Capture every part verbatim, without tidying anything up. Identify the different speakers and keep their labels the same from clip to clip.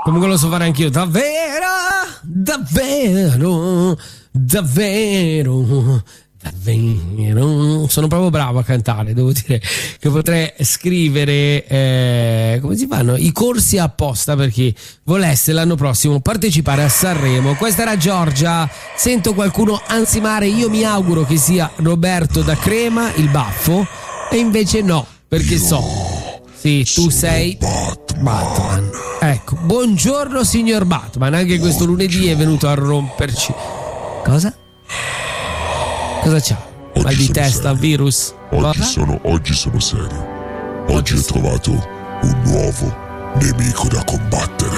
Speaker 1: Comunque lo so fare anch'io. Davvero, davvero, davvero, davvero. Sono proprio bravo a cantare, devo dire che potrei scrivere eh, come si fanno i corsi apposta per chi volesse l'anno prossimo partecipare a Sanremo. Questa era Giorgia. Sento qualcuno ansimare, io mi auguro che sia Roberto da Crema, il baffo, e invece no, perché so sì, tu sei Batman. Batman. Ecco, buongiorno signor Batman, anche questo lunedì è venuto a romperci. Cosa? Cosa c'ha?
Speaker 2: Oggi
Speaker 1: Mal di testa,
Speaker 2: serio.
Speaker 1: virus?
Speaker 2: Oggi sono, oggi sono serio. Oggi ho trovato un nuovo nemico da combattere.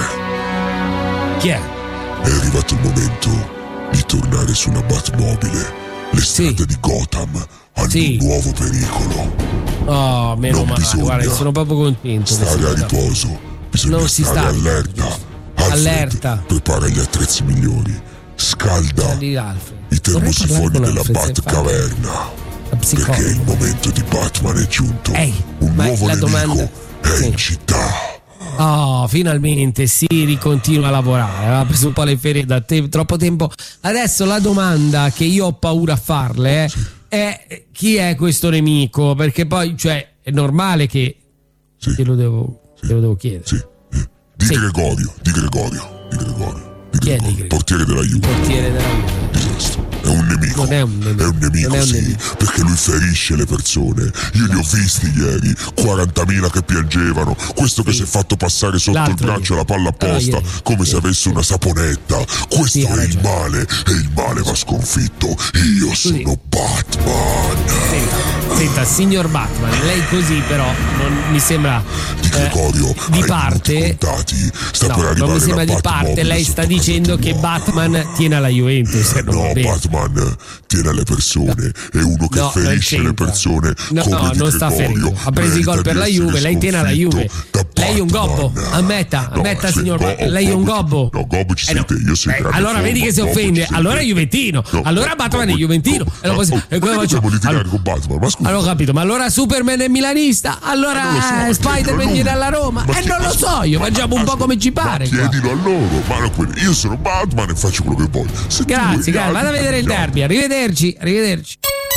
Speaker 1: Chi è?
Speaker 2: È arrivato il momento di tornare sulla Batmobile. Le strade
Speaker 1: Sì.
Speaker 2: di Gotham hanno
Speaker 1: Sì.
Speaker 2: un nuovo pericolo.
Speaker 1: Oh, meno
Speaker 2: Non
Speaker 1: male,
Speaker 2: bisogna
Speaker 1: guarda, sono proprio contento.
Speaker 2: Stare a riposo. Bisogna
Speaker 1: Non si
Speaker 2: stare
Speaker 1: sta.
Speaker 2: allerta. Alfred,
Speaker 1: Allerta.
Speaker 2: prepara gli attrezzi migliori. Scalda
Speaker 1: Di Alfred.
Speaker 2: i termosifoni
Speaker 1: Vorrei parlare
Speaker 2: della
Speaker 1: con Alfred, se fa-
Speaker 2: Batcaverna.
Speaker 1: La psicologa.
Speaker 2: Perché il momento di Batman è giunto.
Speaker 1: Ehi,
Speaker 2: un
Speaker 1: ma
Speaker 2: nuovo
Speaker 1: la
Speaker 2: nemico
Speaker 1: domanda-
Speaker 2: è
Speaker 1: Sì.
Speaker 2: in città.
Speaker 1: Oh, finalmente si ricontinua a lavorare. Aveva preso un po' le ferie da te- troppo tempo. Adesso la domanda che io ho paura a farle è, è chi è questo nemico? Perché poi, cioè, è normale che
Speaker 2: Sì.
Speaker 1: te lo devo, te lo devo chiedere.
Speaker 2: Sì. eh. Di
Speaker 1: Sì.
Speaker 2: Gregorio, di Gregorio, di Gregorio, di
Speaker 1: Chi è di
Speaker 2: Gregorio,
Speaker 1: Gregorio?
Speaker 2: portiere della Juve.
Speaker 1: Portiere della Juve.
Speaker 2: Disastro. È un nemico.
Speaker 1: Non è un nemico.
Speaker 2: È un nemico,
Speaker 1: Non è un
Speaker 2: sì,
Speaker 1: nemico.
Speaker 2: perché lui ferisce le persone. Io li ho visti ieri, quarantamila che piangevano, questo che
Speaker 1: Sì.
Speaker 2: si è fatto passare sotto
Speaker 1: L'altro
Speaker 2: il braccio la palla apposta,
Speaker 1: ieri.
Speaker 2: come
Speaker 1: Sì.
Speaker 2: se avesse una saponetta. Questo
Speaker 1: Sì, ha
Speaker 2: è il
Speaker 1: ragione.
Speaker 2: male, e il male va sconfitto. Io
Speaker 1: Scusi.
Speaker 2: sono Batman.
Speaker 1: Senta, senta, signor Batman, lei così però non mi sembra
Speaker 2: Di
Speaker 1: eh,
Speaker 2: Gregorio,
Speaker 1: di
Speaker 2: hai
Speaker 1: parte.
Speaker 2: minuti contati. Sta
Speaker 1: No,
Speaker 2: per arrivare
Speaker 1: non mi sembra
Speaker 2: la
Speaker 1: di parte.
Speaker 2: Batmobile
Speaker 1: Lei
Speaker 2: sotto
Speaker 1: sta
Speaker 2: casa
Speaker 1: dicendo
Speaker 2: tua.
Speaker 1: che Batman tiene alla Juventus. e non va
Speaker 2: No,
Speaker 1: bene.
Speaker 2: Batman tiene alle persone, è uno che
Speaker 1: No, non
Speaker 2: ferisce le
Speaker 1: c'entra.
Speaker 2: persone
Speaker 1: No,
Speaker 2: come
Speaker 1: no,
Speaker 2: Di
Speaker 1: non sta
Speaker 2: Gregorio.
Speaker 1: ferendo. Ha preso i
Speaker 2: Merita
Speaker 1: gol per
Speaker 2: di
Speaker 1: la
Speaker 2: essere
Speaker 1: Juve, lei tiene alla
Speaker 2: sconfitto
Speaker 1: Juve.
Speaker 2: da
Speaker 1: Lei è un gobbo,
Speaker 2: Batman.
Speaker 1: ammetta,
Speaker 2: No,
Speaker 1: ammetta
Speaker 2: sì,
Speaker 1: signor
Speaker 2: no,
Speaker 1: Batman, lei è un gobbo.
Speaker 2: No, gobbo ci
Speaker 1: Eh,
Speaker 2: sei
Speaker 1: no.
Speaker 2: te, io sei
Speaker 1: Eh,
Speaker 2: grande
Speaker 1: allora
Speaker 2: forma,
Speaker 1: vedi che si
Speaker 2: gobbo
Speaker 1: offende,
Speaker 2: ci sei
Speaker 1: allora
Speaker 2: te.
Speaker 1: è Juventino,
Speaker 2: No,
Speaker 1: allora
Speaker 2: no,
Speaker 1: Batman
Speaker 2: no,
Speaker 1: è Juventino.
Speaker 2: no,
Speaker 1: E lo posso-
Speaker 2: no,
Speaker 1: e come
Speaker 2: perché
Speaker 1: facciamo?
Speaker 2: dobbiamo litigare
Speaker 1: Allora-
Speaker 2: con Batman? Ma scusa.
Speaker 1: Allora ho capito, ma allora Superman è milanista,
Speaker 2: Non lo so,
Speaker 1: allora
Speaker 2: ma
Speaker 1: Spider-Man
Speaker 2: chiedilo a
Speaker 1: viene
Speaker 2: lui.
Speaker 1: alla Roma.
Speaker 2: Ma
Speaker 1: E
Speaker 2: chi-
Speaker 1: non lo
Speaker 2: ma
Speaker 1: so
Speaker 2: scusa,
Speaker 1: io,
Speaker 2: ma-
Speaker 1: facciamo un
Speaker 2: ma
Speaker 1: po'
Speaker 2: scusa,
Speaker 1: come ci pare.
Speaker 2: Ma
Speaker 1: qua.
Speaker 2: chiedilo a loro, ma no, quelli- io sono Batman e faccio quello che voglio. Se tu vuoi
Speaker 1: Grazie,
Speaker 2: gli
Speaker 1: grazie, vado a
Speaker 2: altri,
Speaker 1: vedere il
Speaker 2: gli altri.
Speaker 1: derby, arrivederci, arrivederci.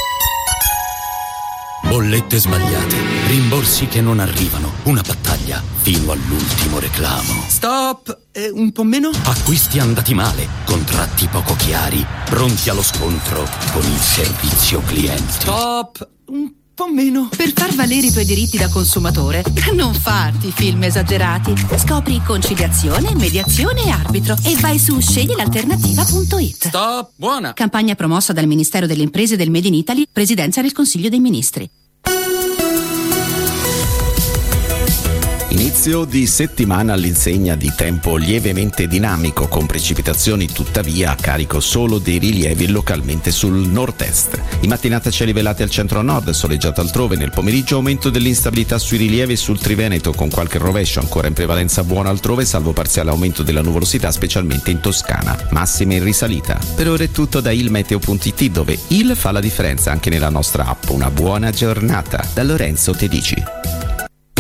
Speaker 3: Bollette sbagliate, rimborsi che non arrivano, una battaglia fino all'ultimo reclamo.
Speaker 4: Stop! Eh, un po' meno?
Speaker 3: Acquisti andati male, contratti poco chiari, pronti allo scontro con il servizio clienti.
Speaker 4: Stop! Un po' meno.
Speaker 5: Per far valere i tuoi diritti da consumatore, non farti film esagerati. Scopri conciliazione, mediazione e arbitro e vai su scegli l'alternativa punto it.
Speaker 4: Stop! Buona!
Speaker 5: Campagna promossa dal Ministero delle Imprese del Made in Italy, Presidenza del Consiglio dei Ministri.
Speaker 6: Inizio di settimana all'insegna di tempo lievemente dinamico, con precipitazioni tuttavia a carico solo dei rilievi localmente sul nord-est. In mattinata cieli velati al centro-nord, soleggiato altrove, nel pomeriggio aumento dell'instabilità sui rilievi sul Triveneto con qualche rovescio, ancora in prevalenza buona altrove, salvo parziale aumento della nuvolosità specialmente in Toscana. Massime in risalita. Per ora è tutto da ilmeteo punto it, dove il fa la differenza anche nella nostra app. Una buona giornata. Da Lorenzo Tedici.